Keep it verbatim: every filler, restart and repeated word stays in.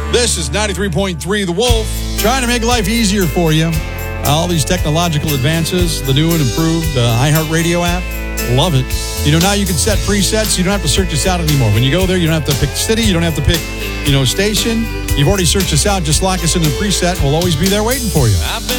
This is ninety-three point three The Wolf, trying to make life easier for you. All these technological advances, the new and improved uh, iHeartRadio app, love it. You know, now you can set presets. You don't have to search this out anymore. When you go there, you don't have to pick city. You don't have to pick, you know, station. You've already searched us out. Just lock us in the preset, and we'll always be there waiting for you.